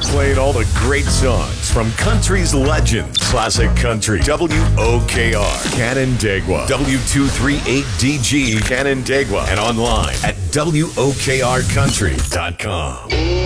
Playing all the great songs from country's legends. Classic Country. WOKR. Canandaigua. W238DG Canandaigua. And online at WOKRCountry.com.